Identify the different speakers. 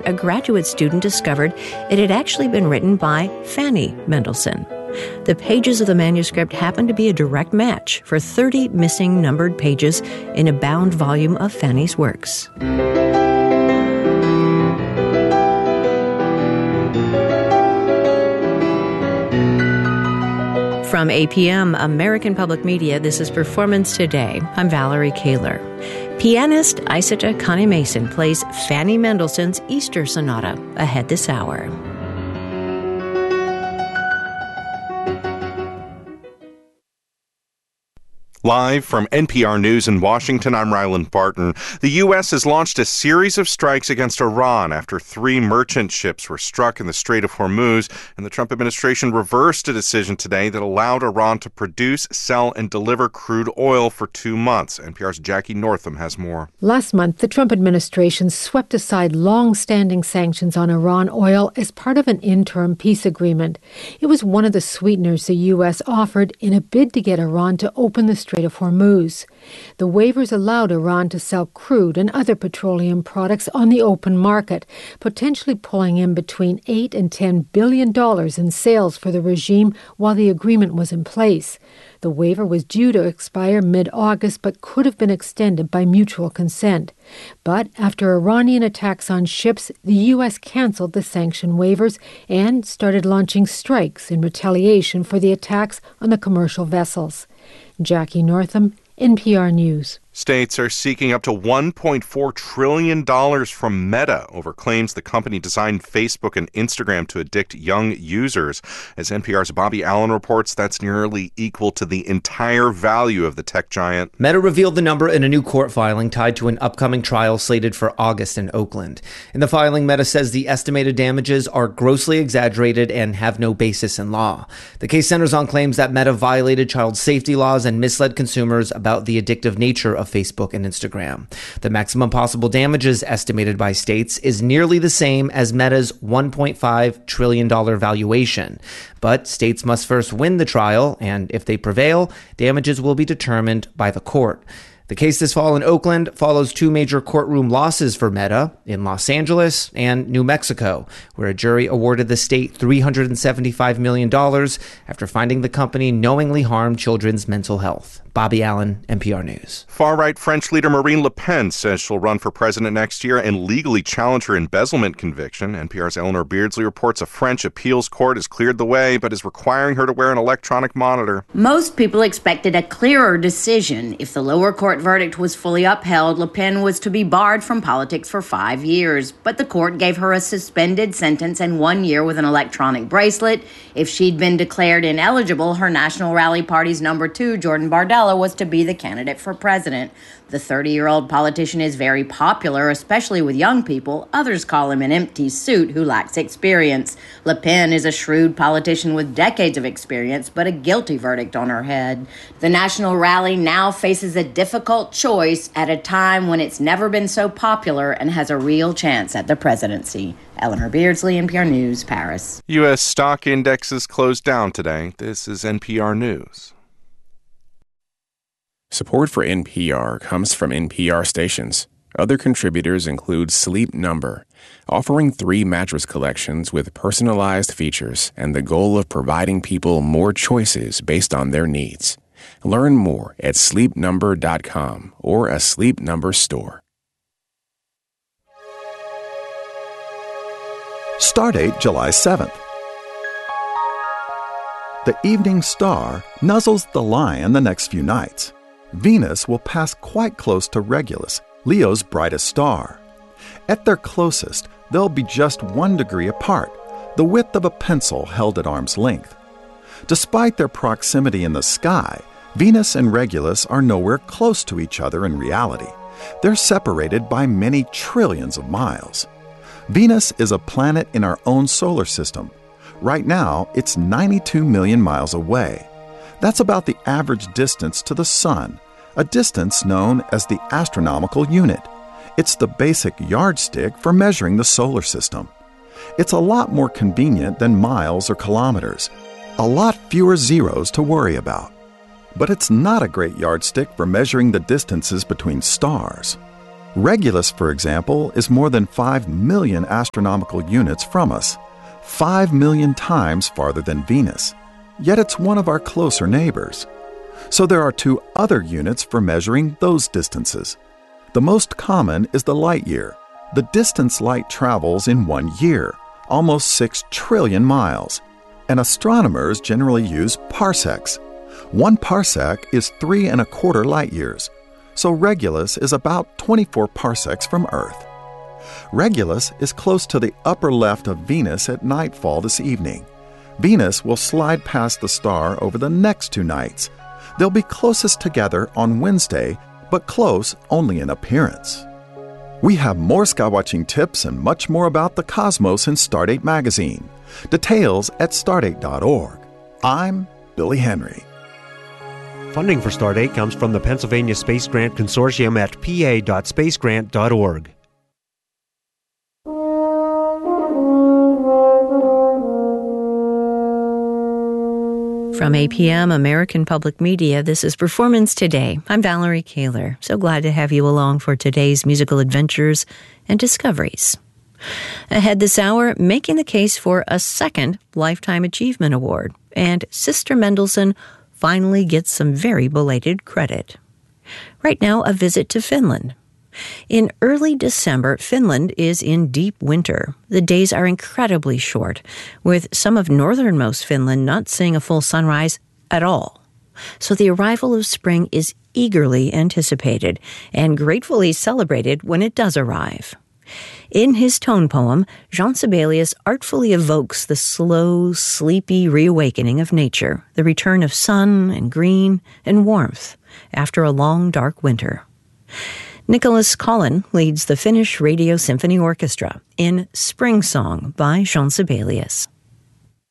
Speaker 1: a graduate student discovered it had actually been written by Fanny Mendelssohn. The pages of the manuscript happened to be a direct match for 30 missing numbered pages in a bound volume of Fanny's works. From APM, American Public Media, this is Performance Today. I'm Valerie Kaler. Pianist Isata Kane-Mason plays Fanny Mendelssohn's Easter Sonata ahead this hour.
Speaker 2: Live from NPR News in Washington, I'm Ryland Barton. The U.S. has launched a series of strikes against Iran after 3 merchant ships were struck in the Strait of Hormuz, and the Trump administration reversed a decision today that allowed Iran to produce, sell, and deliver crude oil for 2 months. NPR's Jackie Northam has more.
Speaker 3: Last month, the Trump administration swept aside long-standing sanctions on Iran oil as part of an interim peace agreement. It was one of the sweeteners the U.S. offered in a bid to get Iran to open the Strait of Hormuz. The waivers allowed Iran to sell crude and other petroleum products on the open market, potentially pulling in between $8 and $10 billion in sales for the regime while the agreement was in place. The waiver was due to expire mid-August but could have been extended by mutual consent. But after Iranian attacks on ships, the U.S. canceled the sanction waivers and started launching strikes in retaliation for the attacks on the commercial vessels. Jackie Northam, NPR News.
Speaker 2: States are seeking up to $1.4 trillion from Meta over claims the company designed Facebook and Instagram to addict young users. As NPR's Bobby Allen reports, that's nearly equal to the entire value of the tech giant.
Speaker 4: Meta revealed the number in a new court filing tied to an upcoming trial slated for August in Oakland. In the filing, Meta says the estimated damages are grossly exaggerated and have no basis in law. The case centers on claims that Meta violated child safety laws and misled consumers about the addictive nature of Facebook and Instagram. The maximum possible damages estimated by states is nearly the same as Meta's $1.5 trillion valuation. But states must first win the trial, and if they prevail, damages will be determined by the court. The case this fall in Oakland follows 2 major courtroom losses for Meta in Los Angeles and New Mexico, where a jury awarded the state $375 million after finding the company knowingly harmed children's mental health. Bobby Allen, NPR News.
Speaker 2: Far-right French leader Marine Le Pen says she'll run for president next year and legally challenge her embezzlement conviction. NPR's Eleanor Beardsley reports a French appeals court has cleared the way, but is requiring her to wear an electronic monitor.
Speaker 5: Most people expected a clearer decision. If the lower court verdict was fully upheld, Le Pen was to be barred from politics for 5 years. But the court gave her a suspended sentence and 1 year with an electronic bracelet. If she'd been declared ineligible, her National Rally Party's number 2, Jordan Bardella, was to be the candidate for president. The 30-year-old politician is very popular, especially with young people. Others call him an empty suit who lacks experience. Le Pen is a shrewd politician with decades of experience, but a guilty verdict on her head. The National Rally now faces a difficult choice at a time when it's never been so popular and has a real chance at the presidency. Eleanor Beardsley, NPR News, Paris.
Speaker 2: U.S. stock indexes closed down today. This is NPR News.
Speaker 6: Support for NPR comes from NPR stations. Other contributors include Sleep Number, offering 3 mattress collections with personalized features and the goal of providing people more choices based on their needs. Learn more at sleepnumber.com or a Sleep Number store.
Speaker 7: Stardate July 7th. The evening star nuzzles the Lion the next few nights. Venus will pass quite close to Regulus, Leo's brightest star. At their closest, they'll be just 1 degree apart, the width of a pencil held at arm's length. Despite their proximity in the sky, Venus and Regulus are nowhere close to each other in reality. They're separated by many trillions of miles. Venus is a planet in our own solar system. Right now, it's 92 million miles away. That's about the average distance to the Sun, a distance known as the astronomical unit. It's the basic yardstick for measuring the solar system. It's a lot more convenient than miles or kilometers, a lot fewer zeros to worry about. But it's not a great yardstick for measuring the distances between stars. Regulus, for example, is more than 5 million astronomical units from us, 5 million times farther than Venus. Yet it's one of our closer neighbors. So there are 2 other units for measuring those distances. The most common is the light year, the distance light travels in 1 year, almost 6 trillion miles. And astronomers generally use parsecs. 1 parsec is 3 1/4 light years. So Regulus is about 24 parsecs from Earth. Regulus is close to the upper left of Venus at nightfall this evening. Venus will slide past the star over the next 2 nights. They'll be closest together on Wednesday, but close only in appearance. We have more skywatching tips and much more about the cosmos in Stardate magazine. Details at stardate.org. I'm Billy Henry.
Speaker 8: Funding for Stardate comes from the Pennsylvania Space Grant Consortium at pa.spacegrant.org.
Speaker 1: From APM, American Public Media, this is Performance Today. I'm Valerie Kaler. So glad to have you along for today's musical adventures and discoveries. Ahead this hour, making the case for a second Lifetime Achievement Award. And Sister Mendelssohn finally gets some very belated credit. Right now, a visit to Finland. In early December, Finland is in deep winter. The days are incredibly short, with some of northernmost Finland not seeing a full sunrise at all. So the arrival of spring is eagerly anticipated and gratefully celebrated when it does arrive. In his tone poem, Jean Sibelius artfully evokes the slow, sleepy reawakening of nature, the return of sun and green and warmth after a long, dark winter. Nicholas Collin leads the Finnish Radio Symphony Orchestra in Spring Song by Jean Sibelius.